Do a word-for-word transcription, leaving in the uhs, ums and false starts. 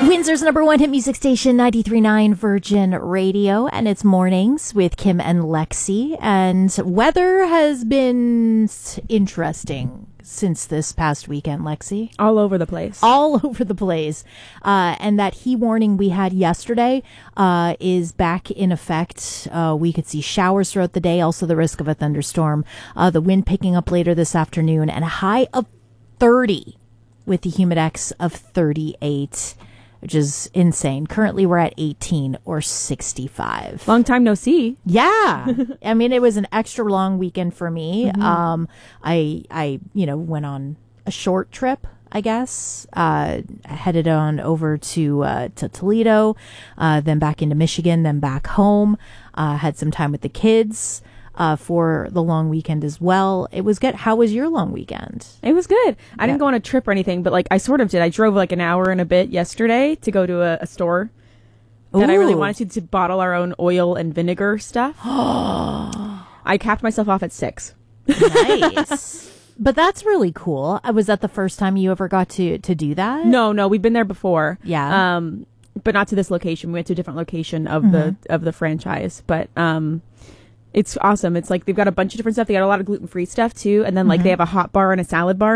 Windsor's number one hit music station, ninety-three point nine Virgin Radio, and it's Mornings with Kim and Lexi. And weather has been interesting since this past weekend, Lexi. All over the place. All over the place. Uh, and that heat warning we had yesterday uh, is back in effect. Uh, we could see showers throughout the day, also the risk of a thunderstorm. Uh, the wind picking up later this afternoon, and a high of thirty with the humidex of thirty-eight. Which is insane. Currently, we're at eighteen or sixty-five. Long time no see. Yeah. I mean, it was an extra long weekend for me. Mm-hmm. Um, I, I, you know, went on a short trip, I guess. Uh, headed on over to, uh, to Toledo, uh, then back into Michigan, then back home. Uh, had some time with the kids. Uh, for the long weekend as well. It was good. How was your long weekend? It was good. I yeah. didn't go on a trip or anything, but like I sort of did. I drove like an hour and a bit yesterday to go to a, a store that Ooh. I really wanted to, to bottle our own oil and vinegar stuff. I capped myself off at six. Nice. But that's really cool. Was that the first time you ever got to, to do that? No, no. We've been there before. Yeah. Um, but not to this location. We went to a different location of mm-hmm. the of the franchise. But um. It's awesome. It's like they've got a bunch of different stuff. They got a lot of gluten-free stuff too. And then like mm-hmm. they have a hot bar and a salad bar.